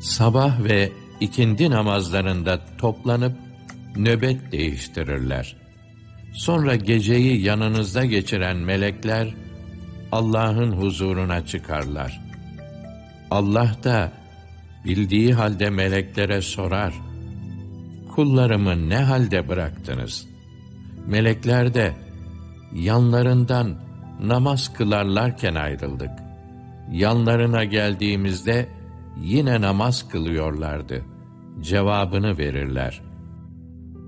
Sabah ve ikindi namazlarında toplanıp nöbet değiştirirler. Sonra geceyi yanınızda geçiren melekler Allah'ın huzuruna çıkarlar. Allah da bildiği halde meleklere sorar: kullarımı ne halde bıraktınız? Melekler de yanlarından namaz kılarlarken ayrıldık. Yanlarına geldiğimizde yine namaz kılıyorlardı cevabını verirler.